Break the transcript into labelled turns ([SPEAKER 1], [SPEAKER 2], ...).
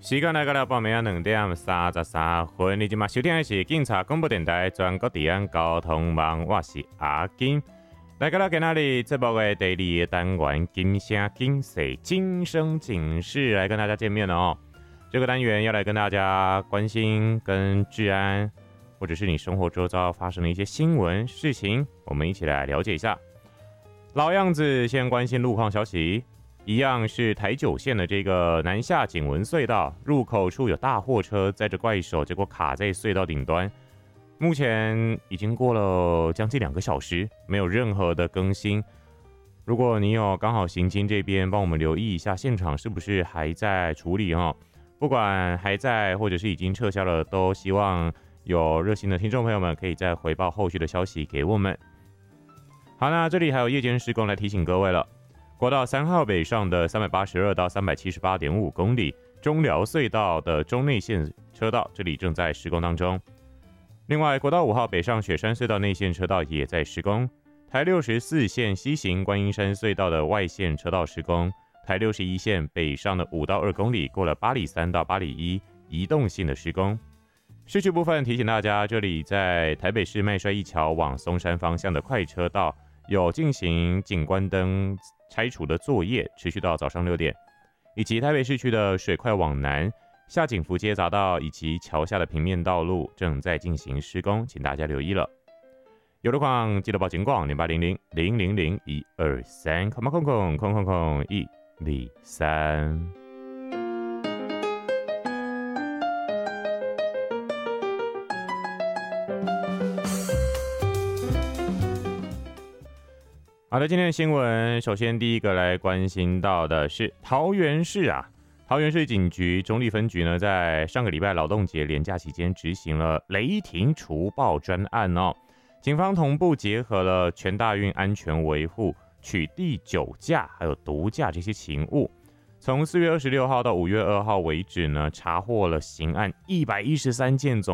[SPEAKER 1] 时间来到了半暝2点33分，你今麦收听的是警察广播电台全国治安交通网，我是阿金。来到了今日节目的第2个单元，警声警示，警声警示，来跟大家见面了哦。这个单元要来跟大家关心跟治安，或者是你生活周遭发生的一些新闻事情，我们一起来了解一下。老样子，先关心路况消息。一样是台九线的这个南下景文隧道入口处有大货车载着怪手，结果卡在隧道顶端。目前已经过了将近2个小时，没有任何的更新。如果你有刚好行经这边，帮我们留意一下现场是不是还在处理哦。不管还在或者是已经撤销了，都希望有热心的听众朋友们可以再回报后续的消息给我们。好，那这里还有夜间施工来提醒各位了。国道3号北上的382到378.5公里，中寮隧道的中内线车道，这里正在施工当中。另外，国道5号北上雪山隧道内线车道也在施工。台64线西行观音山隧道的外线车道施工。台61线北上的5到2公里，过了8里3到8里1移动性的施工。市区部分提醒大家，这里在台北市麦帅一桥往松山方向的快车道有进行景观灯拆除的作业，持续到早上6点，以及台北市区的水快往南下景福街匝道以及桥下的平面道路正在进行施工，请大家留意了。有路况记得报警广0800-000-123，空空空空空空123。好的，今天的新闻，首先第一个来关心到的是桃园市啊，桃园市警局中坜分局呢，在上个礼拜劳动节连假期间执行了雷霆除暴专案哦。警方同步结合了全大运安全维护、取缔酒驾还有毒驾这些勤务，从4月26号到5月2号为止呢，查获了刑案113件，总